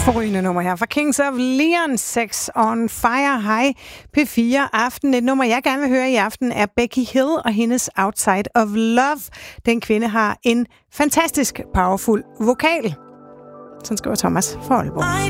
Forrygende nummer her fra Kings of Leon, Sex on Fire. Hej P4 Aften. Et nummer, jeg gerne vil høre i aften, er Becky Hill og hendes Outside of Love. Den kvinde har en fantastisk powerful vokal. Sådan skriver Thomas fra Aalborg.